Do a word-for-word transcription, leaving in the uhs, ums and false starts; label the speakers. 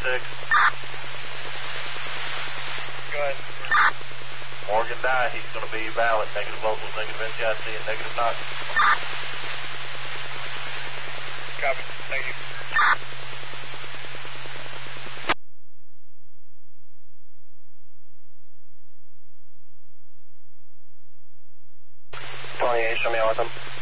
Speaker 1: six.
Speaker 2: Go ahead.
Speaker 1: Morgan Dye, he's going to be valid. Negative locals, negative N C I C, and negative knock.
Speaker 2: Copy. Thank you.
Speaker 3: twenty-eight, show me out with them.